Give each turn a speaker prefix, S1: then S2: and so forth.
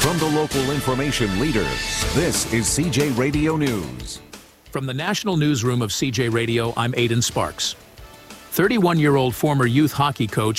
S1: From the local information leader, this is CJ Radio News.
S2: From the National Newsroom of CJ Radio, I'm Aidan Sparks. 31-year-old former youth hockey coach